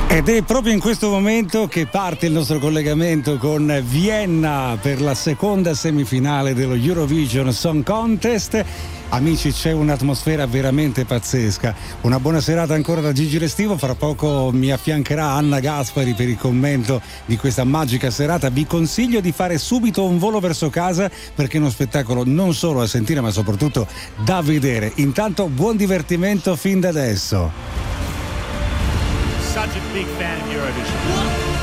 Ed è proprio in questo momento che parte il nostro collegamento con Vienna per la seconda semifinale dello Eurovision Song Contest. Amici, c'è un'atmosfera veramente pazzesca. Una buona serata ancora da Gigi Restivo. Fra poco mi affiancherà Anna Gaspari per il commento di questa magica serata. Vi consiglio di fare subito un volo verso casa, perché è uno spettacolo non solo da sentire ma soprattutto da vedere. Intanto buon divertimento fin da adesso. Such a big fan of Eurovision.